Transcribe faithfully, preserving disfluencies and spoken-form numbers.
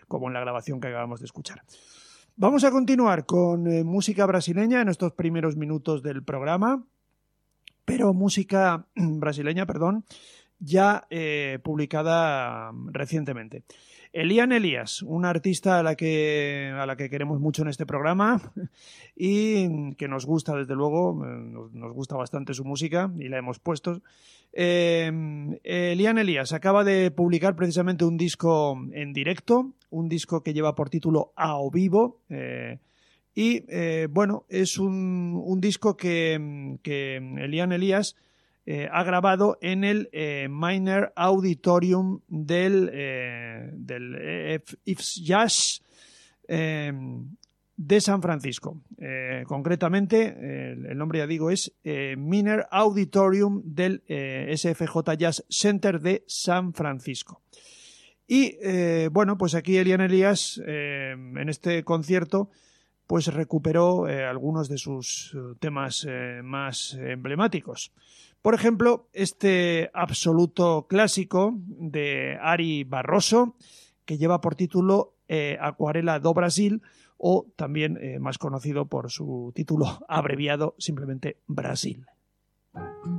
como en la grabación que acabamos de escuchar. Vamos a continuar con eh, música brasileña en estos primeros minutos del programa, pero música brasileña, perdón, ya eh, publicada recientemente. Eliane Elias, una artista a la que a la que queremos mucho en este programa y que nos gusta, desde luego, nos, nos gusta bastante su música y la hemos puesto. Eh, Eliane Elias acaba de publicar precisamente un disco en directo, un disco que lleva por título Ao Vivo, eh, y eh, bueno, es un, un disco que, que Eliane Elias Eh, ha grabado en el eh, Minor Auditorium del, eh, del eh, I F S Jazz eh, de San Francisco. Eh, concretamente, eh, el nombre, ya digo, es eh, Minor Auditorium del eh, S F J Jazz Center de San Francisco. Y eh, bueno, pues aquí Eliane Elias, eh, en este concierto, pues recuperó eh, algunos de sus temas eh, más emblemáticos. Por ejemplo, este absoluto clásico de Ari Barroso, que lleva por título eh, Acuarela do Brasil, o también eh, más conocido por su título abreviado, simplemente Brasil.